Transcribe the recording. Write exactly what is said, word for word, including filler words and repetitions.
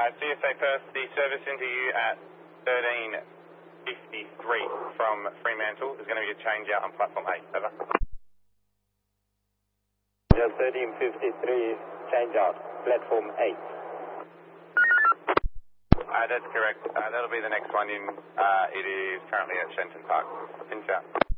Uh, C S A Perth, the service into you at thirteen fifty-three from Fremantle is going to be a change out on platform eight. Over. Just thirteen fifty-three, change out, platform eight. Uh, that's correct. Uh, that'll be the next one in. Uh, it is currently at Shenton Park. Pinch out.